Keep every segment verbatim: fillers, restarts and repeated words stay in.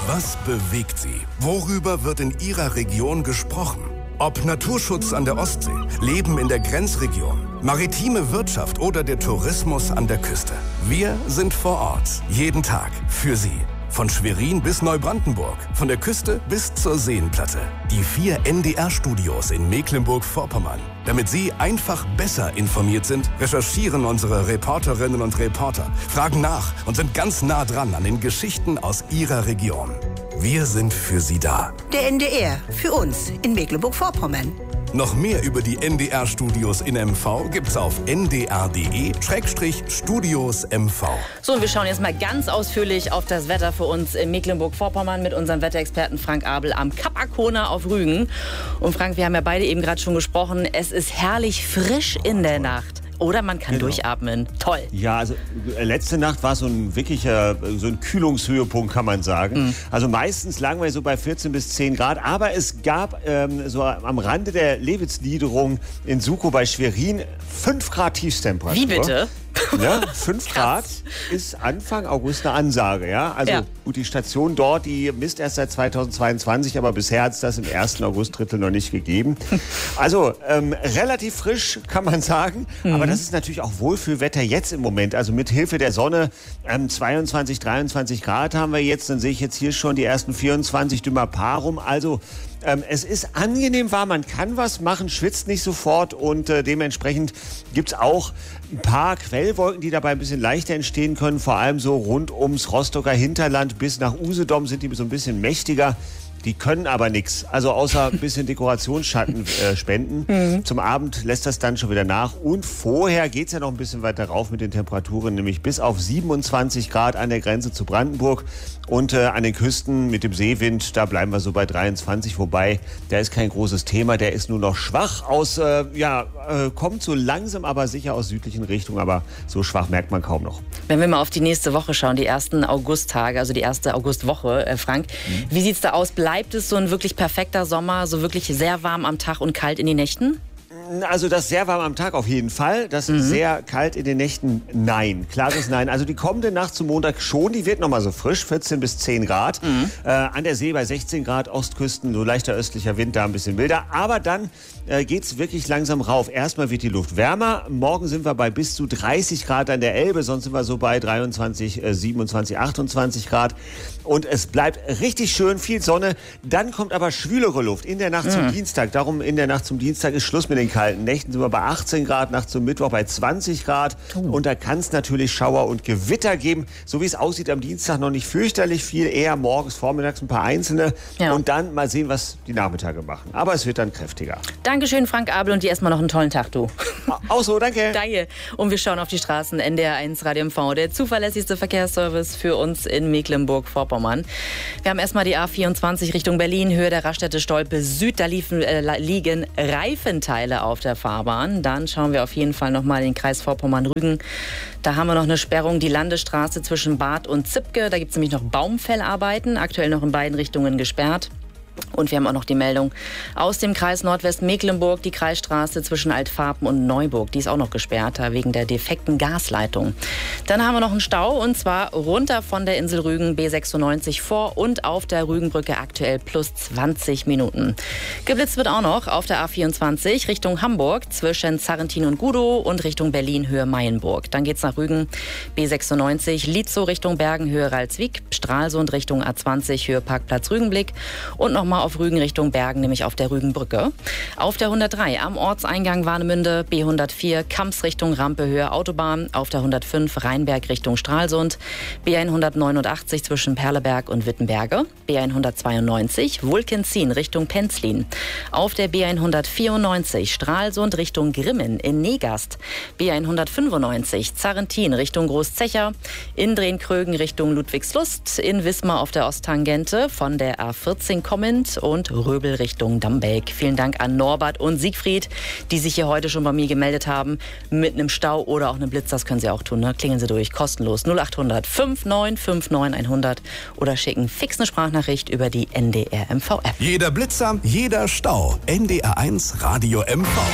Was bewegt Sie? Worüber wird in Ihrer Region gesprochen? Ob Naturschutz an der Ostsee, Leben in der Grenzregion, maritime Wirtschaft oder der Tourismus an der Küste. Wir sind vor Ort, jeden Tag, für Sie. Von Schwerin bis Neubrandenburg, von der Küste bis zur Seenplatte. Die vier N D R-Studios in Mecklenburg-Vorpommern. Damit Sie einfach besser informiert sind, recherchieren unsere Reporterinnen und Reporter, fragen nach und sind ganz nah dran an den Geschichten aus Ihrer Region. Wir sind für Sie da. Der N D R, für uns in Mecklenburg-Vorpommern. Noch mehr über die N D R-Studios in M V gibt's auf n d r punkt d e Schrägstrich Studios M V. So, und wir schauen jetzt mal ganz ausführlich auf das Wetter für uns in Mecklenburg-Vorpommern mit unserem Wetterexperten Frank Abel am Kap Arkona auf Rügen. Und Frank, wir haben ja beide eben gerade schon gesprochen, es ist herrlich frisch in der Nacht. Oder man kann genau. durchatmen. Toll. Ja, also letzte Nacht war so ein wirklicher, so ein Kühlungshöhepunkt, kann man sagen. Mhm. Also meistens lagen wir so bei vierzehn bis zehn Grad. Aber es gab ähm, so am Rande der Lewitz-Niederung in Sukow bei Schwerin fünf Grad Tiefstemperatur. Wie bitte? Ja, fünf Grad ist Anfang August eine Ansage. Ja? Also ja. gut, die Station dort, die misst erst seit zweitausendzweiundzwanzig, aber bisher hat es das im ersten Augustdrittel noch nicht gegeben. Also ähm, relativ frisch, kann man sagen. Mhm. Aber das ist natürlich auch Wohlfühlwetter jetzt im Moment. Also mit Hilfe der Sonne ähm, zweiundzwanzig, dreiundzwanzig Grad haben wir jetzt. Dann sehe ich jetzt hier schon die ersten vierundzwanzig dümmer Paarung. Also Ähm, es ist angenehm warm, man kann was machen, schwitzt nicht sofort und äh, dementsprechend gibt es auch ein paar Quellwolken, die dabei ein bisschen leichter entstehen können, vor allem so rund ums Rostocker Hinterland bis nach Usedom sind die so ein bisschen mächtiger. Die können aber nichts, also außer ein bisschen Dekorationsschatten äh, spenden. Mhm. Zum Abend lässt das dann schon wieder nach. Und vorher geht es ja noch ein bisschen weiter rauf mit den Temperaturen, nämlich bis auf siebenundzwanzig Grad an der Grenze zu Brandenburg. Und äh, an den Küsten mit dem Seewind, da bleiben wir so bei dreiundzwanzig. Wobei, der ist kein großes Thema, der ist nur noch schwach aus, äh, ja, äh, kommt so langsam aber sicher aus südlichen Richtungen. Aber so schwach merkt man kaum noch. Wenn wir mal auf die nächste Woche schauen, die ersten Augusttage, also die erste Augustwoche, äh, Frank, mhm. wie sieht's da aus? Bleibt es so ein wirklich perfekter Sommer, so wirklich sehr warm am Tag und kalt in den Nächten? Also das sehr warm am Tag auf jeden Fall. Das mhm. sehr kalt in den Nächten, nein. Klares Nein. Also die kommende Nacht zum Montag schon, die wird noch mal so frisch, vierzehn bis zehn Grad. Mhm. Äh, an der See bei sechzehn Grad, Ostküsten, so leichter östlicher Wind, da ein bisschen milder. Aber dann äh, geht's wirklich langsam rauf. Erstmal wird die Luft wärmer. Morgen sind wir bei bis zu dreißig Grad an der Elbe. Sonst sind wir so bei dreiundzwanzig, siebenundzwanzig, achtundzwanzig Grad. Und es bleibt richtig schön, viel Sonne. Dann kommt aber schwülere Luft in der Nacht mhm. zum Dienstag. Darum in der Nacht zum Dienstag ist Schluss mit den kalten Nächten. Sind wir bei achtzehn Grad, nachts zum Mittwoch bei zwanzig Grad. Oh. Und da kann es natürlich Schauer und Gewitter geben. So wie es aussieht am Dienstag noch nicht fürchterlich viel. Eher morgens, vormittags ein paar einzelne. Ja. Und dann mal sehen, was die Nachmittage machen. Aber es wird dann kräftiger. Dankeschön, Frank Abel. Und dir erstmal noch einen tollen Tag, du. Auch so, danke. Danke. Und wir schauen auf die Straßen. N D R eins Radio M V, der zuverlässigste Verkehrsservice für uns in Mecklenburg-Vorpommern. Wir haben erstmal die A vierundzwanzig Richtung Berlin, Höhe der Raststätte Stolpe Süd. Da liefen, äh, liegen Reifenteile auf der Fahrbahn. Dann schauen wir auf jeden Fall nochmal in den Kreis Vorpommern-Rügen. Da haben wir noch eine Sperrung, die Landesstraße zwischen Bad und Zipke. Da gibt es nämlich noch Baumfellarbeiten, aktuell noch in beiden Richtungen gesperrt. Und wir haben auch noch die Meldung aus dem Kreis Nordwestmecklenburg, die Kreisstraße zwischen Altfarben und Neuburg. Die ist auch noch gesperrt, da wegen der defekten Gasleitung. Dann haben wir noch einen Stau, und zwar runter von der Insel Rügen B sechsundneunzig vor und auf der Rügenbrücke aktuell plus zwanzig Minuten. Geblitzt wird auch noch auf der A vierundzwanzig Richtung Hamburg zwischen Zarrentin und Gudow und Richtung Berlin Höhe Mayenburg. Dann geht's nach Rügen B sechsundneunzig, Lietzow Richtung Bergen Höhe Ralswiek, Stralsund Richtung A zwanzig Höhe Parkplatz Rügenblick und noch mal auf Rügen Richtung Bergen, nämlich auf der Rügenbrücke. Auf der hundertdrei am Ortseingang Warnemünde, B hundertvier Kamps Richtung Rampe Höhe Autobahn, auf der hundertfünf Rheinberg Richtung Stralsund, B hundertneunundachtzig zwischen Perleberg und Wittenberge, B hundertzweiundneunzig Wulkenzin Richtung Penzlin, auf der B hundertvierundneunzig Stralsund Richtung Grimmen in Negast, B hundertfünfundneunzig Zarrentin Richtung Großzecher, in Drehkrögen Richtung Ludwigslust, in Wismar auf der Osttangente von der A vierzehn kommend und Röbel Richtung Dambeck. Vielen Dank an Norbert und Siegfried, die sich hier heute schon bei mir gemeldet haben. Mit einem Stau oder auch einem Blitz, das können Sie auch tun. Ne? Klingeln Sie durch, kostenlos null achthundert fünfundneunzig neunundfünfzig hundert oder schicken fix eine Sprachnachricht über die N D R M V App. Jeder Blitzer, jeder Stau. N D R eins Radio M V.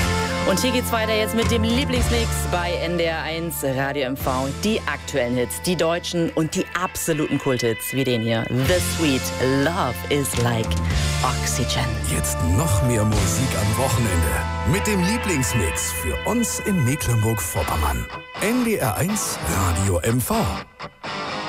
Und hier geht's weiter jetzt mit dem Lieblingsmix bei N D R eins Radio M V. Die aktuellen Hits, die deutschen und die absoluten Kulthits, wie den hier. The Sweet Love is Like Oxygen. Jetzt noch mehr Musik am Wochenende mit dem Lieblingsmix für uns in Mecklenburg-Vorpommern. N D R eins Radio M V.